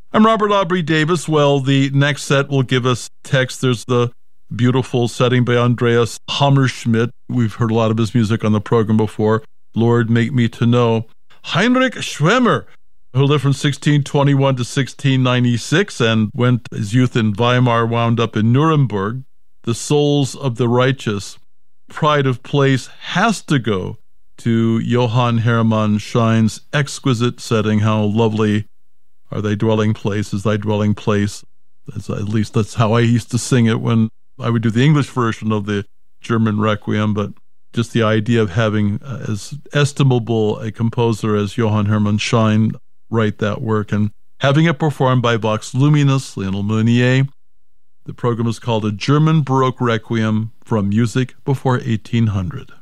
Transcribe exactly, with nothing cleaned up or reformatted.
I'm Robert Aubrey Davis. Well, the next set will give us text. There's the beautiful setting by Andreas Hammerschmidt. We've heard a lot of his music on the program before. Lord, Make Me to Know. Heinrich Schwemmer, who lived from sixteen twenty-one to sixteen ninety-six and went his youth in Weimar, wound up in Nuremberg. The Souls of the Righteous. Pride of Place has to go to Johann Hermann Schein's exquisite setting. How lovely are thy dwelling places, thy dwelling place. That's, at least that's how I used to sing it when I would do the English version of the German Requiem, but just the idea of having uh, as estimable a composer as Johann Hermann Schein write that work and having it performed by Vox Luminis, Lionel Meunier. The program is called A German Baroque Requiem from Music Before eighteen hundred.